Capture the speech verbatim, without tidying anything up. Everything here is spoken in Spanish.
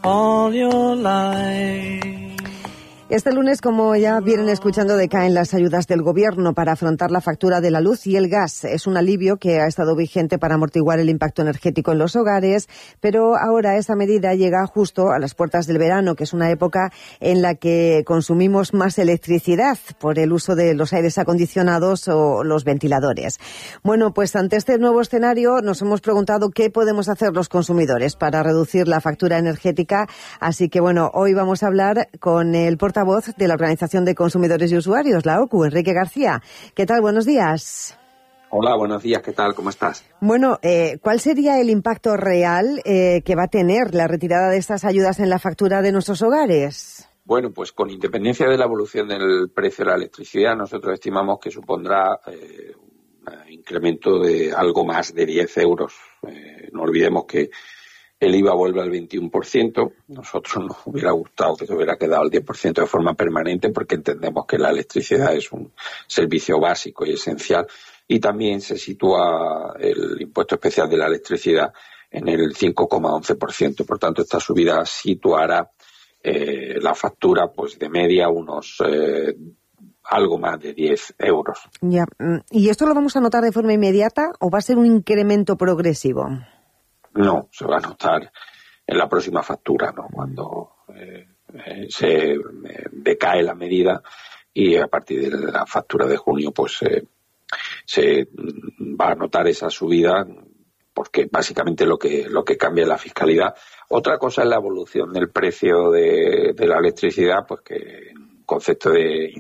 all your life. Este lunes, como ya vienen escuchando, decaen las ayudas del gobierno para afrontar la factura de la luz y el gas. Es un alivio que ha estado vigente para amortiguar el impacto energético en los hogares, pero ahora esa medida llega justo a las puertas del verano, que es una época en la que consumimos más electricidad por el uso de los aires acondicionados o los ventiladores. Bueno, pues ante este nuevo escenario nos hemos preguntado qué podemos hacer los consumidores para reducir la factura energética. Así que bueno, hoy vamos a hablar con el portavoz de la Organización de Consumidores y Usuarios, la O C U, Enrique García. ¿Qué tal? Buenos días. Hola, buenos días. ¿Qué tal? ¿Cómo estás? Bueno, eh, ¿cuál sería el impacto real eh, que va a tener la retirada de estas ayudas en la factura de nuestros hogares? Bueno, pues con independencia de la evolución del precio de la electricidad, nosotros estimamos que supondrá eh, un incremento de algo más de diez euros. Eh, no olvidemos que el I V A vuelve al veintiuno por ciento. Nosotros nos hubiera gustado que se hubiera quedado al diez por ciento de forma permanente porque entendemos que la electricidad es un servicio básico y esencial. Y también se sitúa el impuesto especial de la electricidad en el cinco coma once por ciento. Por tanto, esta subida situará eh, la factura pues de media unos eh, algo más de diez euros. Ya. ¿Y esto lo vamos a notar de forma inmediata o va a ser un incremento progresivo? No, se va a notar en la próxima factura, ¿no? Cuando eh, eh, se eh, decae la medida y a partir de la factura de junio, pues eh, se va a notar esa subida porque básicamente lo que lo que cambia es la fiscalidad. Otra cosa es la evolución del precio de, de la electricidad, pues que en concepto de